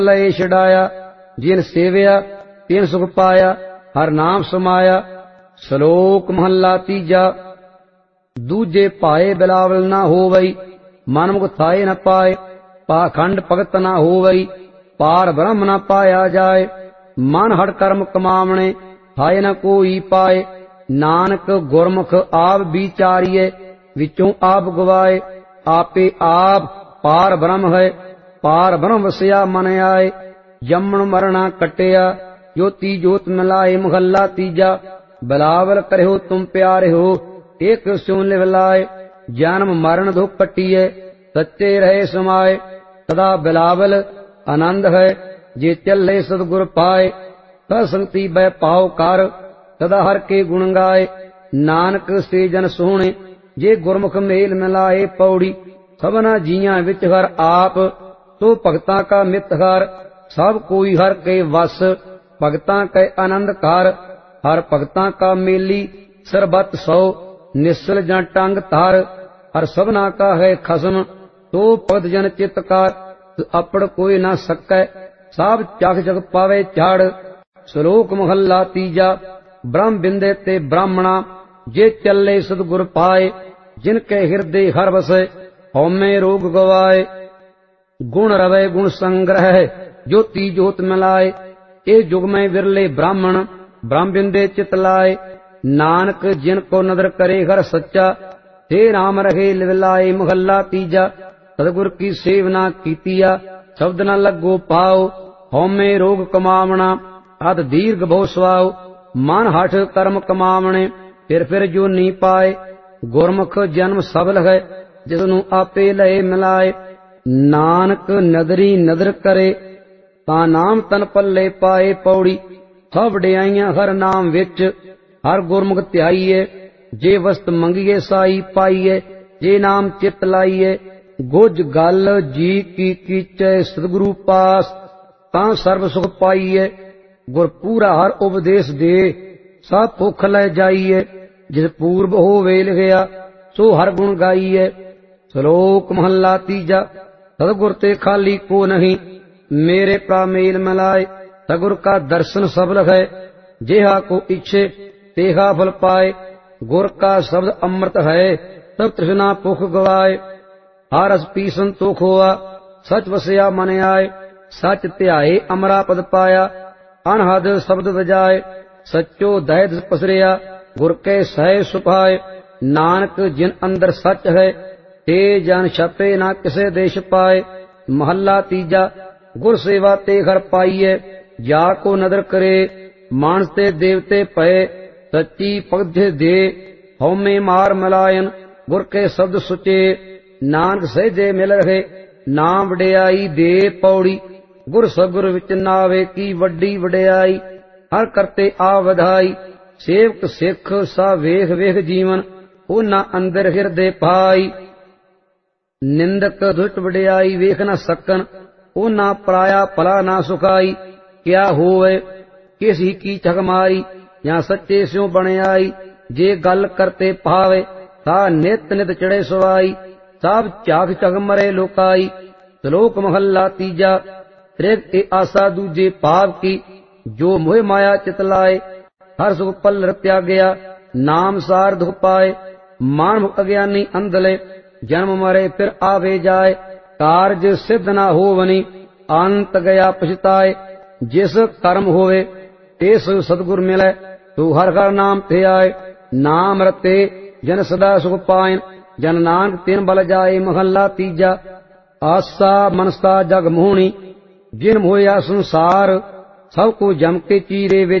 लय छड़ाया, जिन सेविया तिन सुख पाया, हर नाम समाया। श्लोक महला तीजा। दूजे पाए बिलावल ना होवई, मन मुख थाए न पाए, पाखंड भगत ना होवई, पार ब्रह्म न पाया जाए। मन हट कर्म कमावणे, थाए न कोई पाए, नानक गुरमुख आप विचारिए, विचों आप गवाए। आपे आप पार ब्रह्म है, पार ब्रह्म वसिया मन आए। जमन मरना कटिया, ज्योति जोत मिलाए। महला तीजा। बिलावल करो तुम प्यारे हो, एक स्यों लिव लाए। जन्म मरण दुख कटिए, सच्चे रहे समाए। सदा बिलावल आनंद है, जे चले सतगुर पाए। संगति बै पाओ कर, सदा हर के गुण गाए। नानक से जन सोहणे, जे गुरमुख मेल मिलाए। पौड़ी। सबना जिया विच हर आप, तो भगतां का मित हर। सब कोई हर के वस, भगतां के आनंद कर। हर भगतां का मेली, सरबत सौ, निश्चल जन टंग तार। हर सबना का है खसम, तो भगत जन चित कर। अपड़ कोई न सकै, सब चख जग पावे झाड़। श्लोक महला तीजा। ब्रह्म बिंदे ते ब्राह्मणा, जे चले सतगुर पाए। जिनके हृदय हर बसे, हौमे रोग गवाए। गुण रवे गुण संग्रह, ज्योति जोत मिलाए। ए जुग में विरले ब्राह्मण, ब्रह्म बिंदे चित लाए। नानक जिनको नदर करे हर सच्चा, हे राम रहे लिवलाए। महला तीजा। सतगुर की सेवना कीतिया, शब्द न लगो पाओ। हौमे रोग कमावना, अत दीर्घ बहु स्वाओ। मन हठ कर्म कमावणे, फिर जो नी पाए। गुरमुख जन्म सबल है, जिसनु आपे लय मिलाए। नानक नदरी नदर करे, ता नाम तन पल्ले पाए। पौड़ी। सब वडियाइयां हर नाम विच, हर गुरमुख ध्याईए। जे वस्त मंगिए साई पाईए, जे नाम चित लाईए। गुज गल जी की कीचै सतगुरु पास, तां सर्व सुख पाईए। गुर पूरा हर उपदेश दे, सब भुख लै जाईए। जिस पूर्व होवे लिखिया, सो हर गुण गाईए। श्लोक महला तीजा। सतगुर ते खाली को नहीं, मेरे प्रामेल मिलाए। सतगुर का दर्शन सबल है, जेहा को इच्छे तेहा फल पाए। गुर का शब्द अमृत है, तब तृष्णा भुख गवाए। हर रस पी संतोख हुआ, सच वसया मन आए। सच ध्याए अमरा पद पाया, अनहद शब्द बजाए। सच्चो दैत पसरिया, गुर के सह सुभाए। नानक जिन अंदर सच है, ते जन छपे ना किसे देश पाए। महला तीजा। गुर सेवा ते घर पाईए, जाको नदर करे। मानस ते देवते पए, सच्ची भगत दे। हौमे मार मिलायन, गुर के शब्द सुचे। नानक सहजे मिल रहे, नाम वडियाई दे। पौड़ी। गुर सगुर विच नावे की वड्डी वडियाई। हर करते आ वधाई, सेवक सिख सा वेख वेख जीवन। ओना अंदर हिरदे पाई। निंदक दुष्ट वडियाई वेख न सकन, ओना पराया भला ना सुखाई। क्या होवे किस ही की छक मारी, या सच्चे स्यों बन आई। जे गल करते पावे, ता नित नित चढ़े सवाई। सब झाक झक मरे लोकाई। श्लोक महला तीजा। त्रिग ए आशा दूजे पाप की, जो मोह माया चित लाए। हर सुख पल त्यागया, नाम सार दुख पाए। मानव अज्ञानी अंधले, जन्म मरे फिर आवे जाए। कारज सिद्ध ना होवनी, अंत गया पछताए। जिस कर्म होवे, तेस सतगुर मिले। तू हर हर नाम ते आए। नाम रते जन सदा सुख पाए, जन नानक तिन बल जाए। महला तीजा। आसा मनसा जग मोहनी, जिन मोया संसार। सब को जम के चीरे विच